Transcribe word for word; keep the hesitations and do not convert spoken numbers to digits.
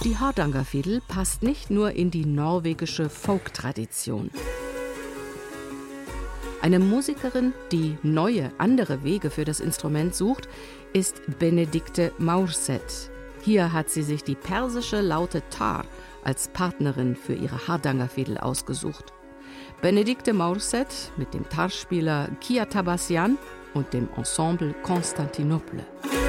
Die Hardangerfidel passt nicht nur in die norwegische Folk-Tradition. Eine Musikerin, die neue, andere Wege für das Instrument sucht, ist Benedicte Maurseth. Hier hat sie sich die persische Laute Tar als Partnerin für ihre Hardangerfidel ausgesucht. Benedicte Maurseth mit dem Tarspieler Kia Tabassian und dem Ensemble Constantinople.